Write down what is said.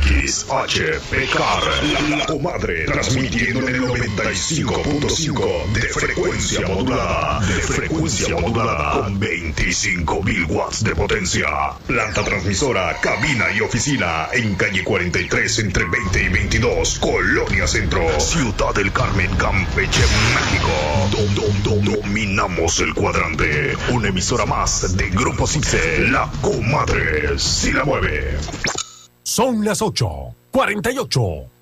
XHPCAR, la comadre, transmitiendo en el 95.5 de frecuencia modulada, con 25.000 watts de potencia. Planta transmisora, cabina y oficina en calle 43 entre 20 y 22, Colonia Centro, Ciudad del Carmen, Campeche, México. Dominamos el cuadrante. Una emisora más de Grupo Cipse, la comadre si la mueve. Son las 8:48.